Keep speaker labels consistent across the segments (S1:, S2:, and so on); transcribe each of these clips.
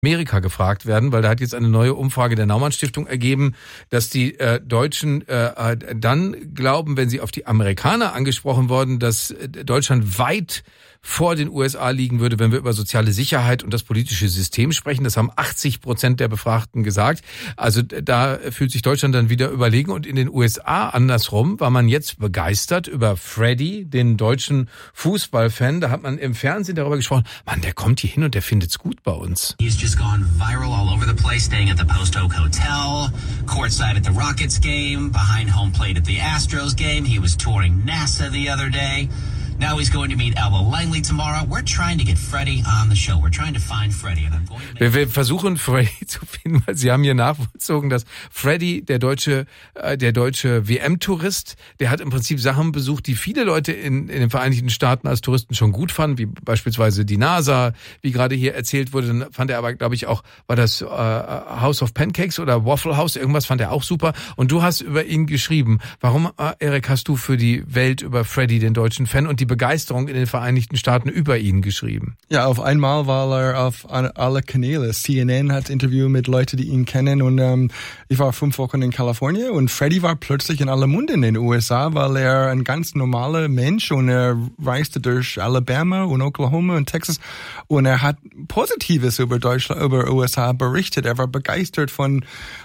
S1: Amerika gefragt werden, weil da hat jetzt eine neue Umfrage der Naumann Stiftung ergeben, dass die Deutschen dann glauben, wenn sie auf die Amerikaner angesprochen worden, dass Deutschland weit vor den USA liegen würde, wenn wir über soziale Sicherheit und das politische System sprechen. Das haben 80% der Befragten gesagt. Also da fühlt sich Deutschland dann wieder überlegen. Und in den USA andersrum war man jetzt begeistert über Freddie, den deutschen Fußballfan. Da hat man im Fernsehen darüber gesprochen, Mann, der kommt hier hin und der findet's gut bei uns.
S2: He's just gone viral all over the place, staying at the Post Oak Hotel, courtside at the Rockets game, behind home plate at the Astros game. He was touring NASA the other day. Now he's going to meet Alba Langley tomorrow. We're trying to get Freddie on the show. We're trying to find Freddie. And I'm going to
S1: wir versuchen Freddie zu finden, weil Sie haben hier nachvollzogen, dass Freddie, der deutsche WM-Tourist, der hat im Prinzip Sachen besucht, die viele Leute in den Vereinigten Staaten als Touristen schon gut fanden, wie beispielsweise die NASA, wie gerade hier erzählt wurde. Dann fand er aber, glaube ich, auch, war das House of Pancakes oder Waffle House, irgendwas fand er auch super. Und du hast über ihn geschrieben. Warum, Erik, hast du für die Welt über Freddie, den deutschen Fan, und die Begeisterung in den Vereinigten Staaten über ihn geschrieben?
S3: Ja, auf einmal war er auf alle Kanäle. CNN hat Interview mit Leuten, die ihn kennen, und ich war 5 Wochen in Kalifornien und Freddie war plötzlich in aller Munde in den USA, weil er ein ganz normaler Mensch, und er reiste durch Alabama und Oklahoma und Texas und er hat Positives über Deutschland, über USA berichtet. Er war begeistert von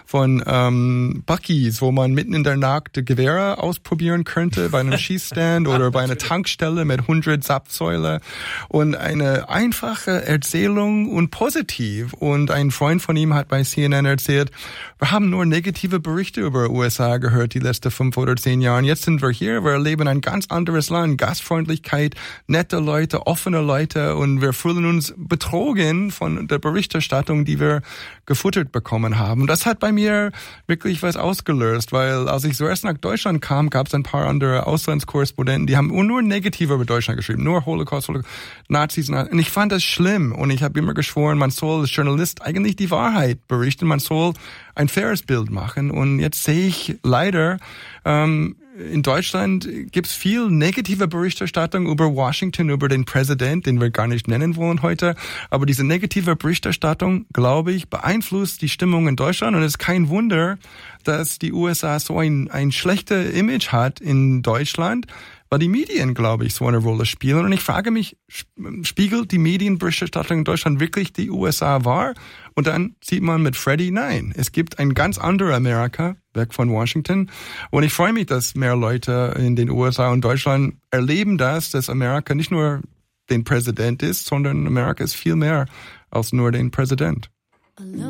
S3: Buc-ee's, wo man mitten in der Nacht Gewehre ausprobieren könnte, bei einem Schießstand oder bei einer Tankstelle mit 100 Zapfsäule, und eine einfache Erzählung und positiv. Und ein Freund von ihm hat bei CNN erzählt, wir haben nur negative Berichte über USA gehört die letzten 5 oder 10 Jahre. Jetzt sind wir hier, wir erleben ein ganz anderes Land, Gastfreundlichkeit, nette Leute, offene Leute, und wir fühlen uns betrogen von der Berichterstattung, die wir gefuttert bekommen haben. Das hat bei mir wirklich was ausgelöst, weil als ich zuerst nach Deutschland kam, gab es ein paar andere Auslandskorrespondenten, die haben nur negativ über Deutschland geschrieben, nur Holocaust, Nazis, und ich fand das schlimm, und ich habe immer geschworen, man soll als Journalist eigentlich die Wahrheit berichten, man soll ein faires Bild machen, und jetzt sehe ich leider, in Deutschland gibt's viel negative Berichterstattung über Washington, über den Präsident, den wir gar nicht nennen wollen heute. Aber diese negative Berichterstattung, glaube ich, beeinflusst die Stimmung in Deutschland. Und es ist kein Wunder, dass die USA so ein schlechtes Image hat in Deutschland, weil die Medien, glaube ich, so eine Rolle spielen. Und ich frage mich, spiegelt die Medienberichterstattung in Deutschland wirklich die USA wahr? Und dann sieht man mit Freddie, nein, es gibt ein ganz anderes Amerika, weg von Washington. Und ich freue mich, dass mehr Leute in den USA und Deutschland erleben dass Amerika nicht nur den Präsident ist, sondern Amerika ist viel mehr als nur den Präsident.